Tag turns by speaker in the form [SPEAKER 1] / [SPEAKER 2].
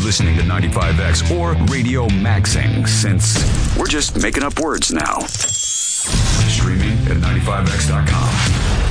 [SPEAKER 1] listening to 95X or Radio Maxing, since we're just making up words now. Streaming at 95X.com.